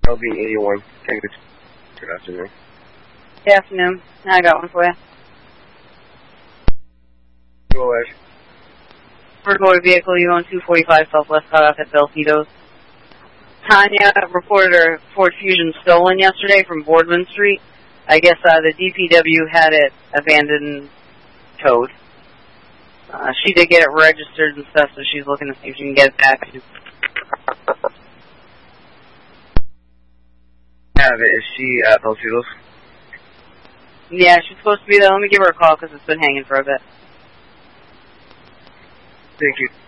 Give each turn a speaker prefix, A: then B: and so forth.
A: LB81. Good afternoon.
B: Good afternoon. I got one for you.
A: Go ahead.
B: First motor vehicle, you own 245 Southwest cutoff at Belfitos. Tanya reported her Ford Fusion stolen yesterday from Boardman Street. I guess the DPW had it abandoned and towed. She did get it registered and stuff, so she's looking to see if she can get it back.
A: Is she at Belfitos?
B: Yeah, she's supposed to be there. Let me give her a call because it's been hanging for a bit.
A: Thank you.